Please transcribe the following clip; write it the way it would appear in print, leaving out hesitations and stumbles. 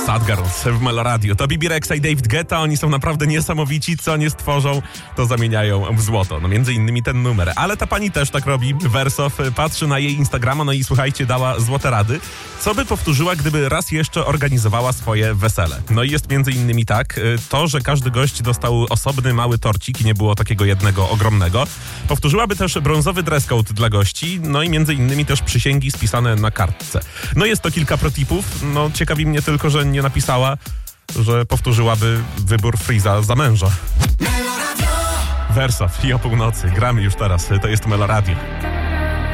Sad Girls w Meloradio. To Bibi Rexa i David Guetta, oni są naprawdę niesamowici, co nie stworzą, to zamieniają w złoto. No między innymi ten numer. Ale ta pani też tak robi, Wersow, patrzy na jej Instagrama, no i słuchajcie, dała złote rady, co by powtórzyła, gdyby raz jeszcze organizowała swoje wesele. No i jest między innymi tak, to, że każdy gość dostał osobny mały torcik i nie było takiego jednego ogromnego. Powtórzyłaby też brązowy dress code dla gości, no i między innymi też przysięgi spisane na kartce. No jest to kilka protipów, no ciekawi mnie tylko, że nie napisała, że powtórzyłaby wybór Freeza za męża. Wersow i o północy. Gramy już teraz. To jest Meloradio.